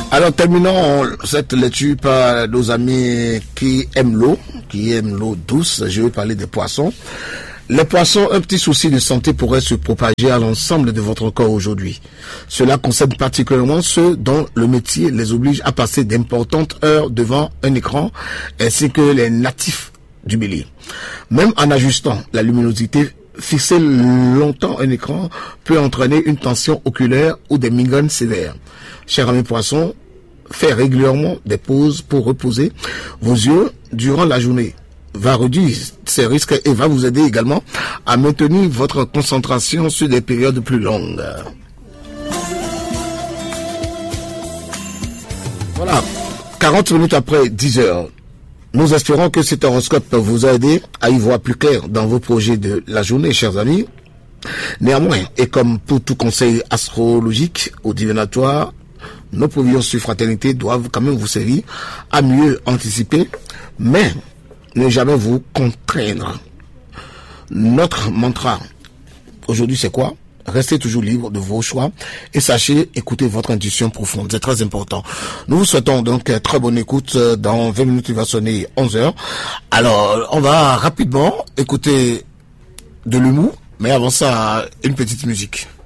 Alors, terminons cette lecture par nos amis qui aiment l'eau douce. Je vais parler des poissons. Les poissons, un petit souci de santé pourrait se propager à l'ensemble de votre corps aujourd'hui. Cela concerne particulièrement ceux dont le métier les oblige à passer d'importantes heures devant un écran, ainsi que les natifs du bélier. Même en ajustant la luminosité, fixer longtemps un écran peut entraîner une tension oculaire ou des migraines sévères. Chers amis poissons, faites régulièrement des pauses pour reposer vos yeux durant la journée va réduire ces risques et va vous aider également à maintenir votre concentration sur des périodes plus longues. Voilà, 40 minutes après 10 heures. Nous espérons que cet horoscope vous a aidé à y voir plus clair dans vos projets de la journée, chers amis. Néanmoins, et comme pour tout conseil astrologique ou divinatoire, nos provisions sur fraternité doivent quand même vous servir à mieux anticiper, mais ne jamais vous contraindre. Notre mantra aujourd'hui, c'est quoi? Restez toujours libre de vos choix et sachez écouter votre intuition profonde. C'est très important. Nous vous souhaitons donc très bonne écoute. Dans 20 minutes, il va sonner 11h. Alors, on va rapidement écouter de l'humour, mais avant ça, une petite musique.